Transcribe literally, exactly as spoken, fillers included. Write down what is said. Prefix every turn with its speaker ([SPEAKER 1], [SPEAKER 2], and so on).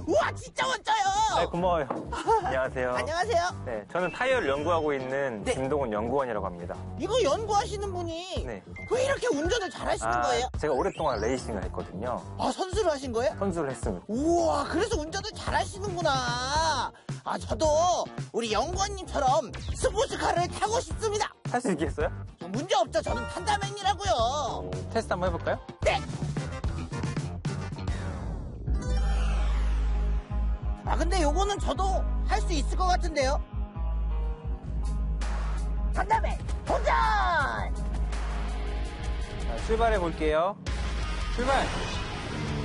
[SPEAKER 1] 우와, 진짜 멋져요.
[SPEAKER 2] 네, 고마워요. 안녕하세요.
[SPEAKER 1] 안녕하세요.
[SPEAKER 2] 네, 저는 타이어를 연구하고 있는
[SPEAKER 1] 네.
[SPEAKER 2] 김동훈 연구원이라고 합니다.
[SPEAKER 1] 이거 연구하시는 분이
[SPEAKER 2] 네.
[SPEAKER 1] 왜 이렇게 운전을 잘하시는
[SPEAKER 2] 아,
[SPEAKER 1] 거예요?
[SPEAKER 2] 제가 오랫동안 레이싱을 했거든요.
[SPEAKER 1] 아, 선수를 하신 거예요?
[SPEAKER 2] 선수를 했습니다.
[SPEAKER 1] 우와, 그래서 운전을 잘하시는구나. 아, 저도 우리 연구원님처럼 스포츠카를 타고 싶습니다.
[SPEAKER 2] 탈 수 있겠어요?
[SPEAKER 1] 문제 없죠. 저는 판다맨이라고요.
[SPEAKER 2] 테스트 한번 해볼까요?
[SPEAKER 1] 네. 아, 근데 요거는 저도 할 수 있을 것 같은데요. 판다맨 도전!
[SPEAKER 2] 자, 출발해 볼게요. 출발!